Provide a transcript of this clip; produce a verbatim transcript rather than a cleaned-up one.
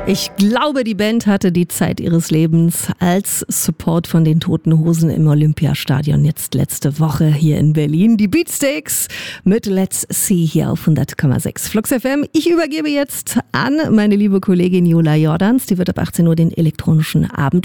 Ich glaube, die Band hatte die Zeit ihres Lebens als Support von den Toten Hosen im Olympiastadion jetzt letzte Woche hier in Berlin. Die Beatsteaks mit Let's See hier auf hundert Komma sechs Flux F M. Ich übergebe jetzt an meine liebe Kollegin Jola Jordans. Die wird ab achtzehn Uhr den elektronischen Abend